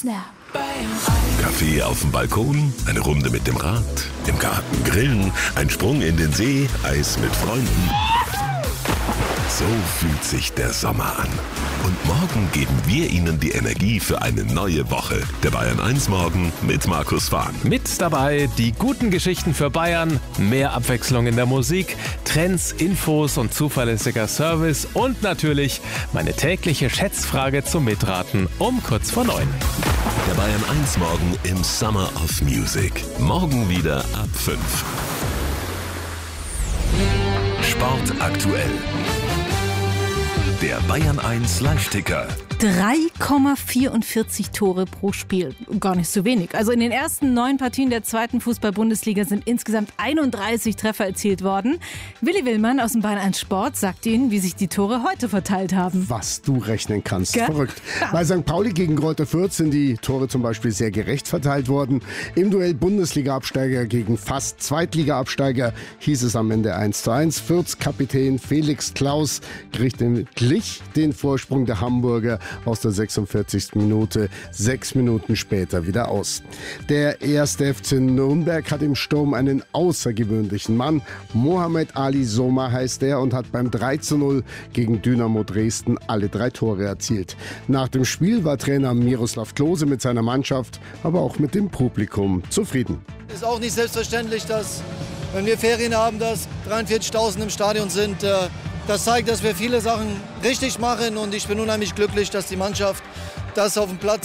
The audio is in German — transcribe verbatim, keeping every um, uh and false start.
Ja. Kaffee auf dem Balkon, eine Runde mit dem Rad, im Garten grillen, ein Sprung in den See, Eis mit Freunden. So fühlt sich der Sommer an. Und morgen geben wir Ihnen die Energie für eine neue Woche. Der Bayern eins Morgen mit Markus Fahn. Mit dabei die guten Geschichten für Bayern, mehr Abwechslung in der Musik, Trends, Infos und zuverlässiger Service und natürlich meine tägliche Schätzfrage zum Mitraten um kurz vor neun. Der Bayern eins Morgen im Summer of Music. Morgen wieder ab fünf. Sport aktuell. Der Bayern eins Live-Ticker. drei Komma vierundvierzig Tore pro Spiel. Gar nicht so wenig. Also in den ersten neun Partien der zweiten Fußball-Bundesliga sind insgesamt einunddreißig Treffer erzielt worden. Willi Willmann aus dem Bayern eins Sport sagt Ihnen, wie sich die Tore heute verteilt haben. Was du rechnen kannst. Gell? Verrückt. Bei Sankt Pauli gegen Greuther Fürth sind die Tore zum Beispiel sehr gerecht verteilt worden. Im Duell Bundesliga-Absteiger gegen fast Zweitliga-Absteiger hieß es am Ende eins zu eins. Fürths Kapitän Felix Klaus glich den Vorsprung der Hamburger aus der sechsundvierzigsten Minute sechs Minuten später wieder aus. Der erste F C Nürnberg hat im Sturm einen außergewöhnlichen Mann. Mohamed Ali Soma heißt er und hat beim drei zu null gegen Dynamo Dresden alle drei Tore erzielt. Nach dem Spiel war Trainer Miroslav Klose mit seiner Mannschaft, aber auch mit dem Publikum zufrieden. Es ist auch nicht selbstverständlich, dass, wenn wir Ferien haben, dass dreiundvierzigtausend im Stadion sind. Das zeigt, dass wir viele Sachen richtig machen und ich bin unheimlich glücklich, dass die Mannschaft das auf dem Platz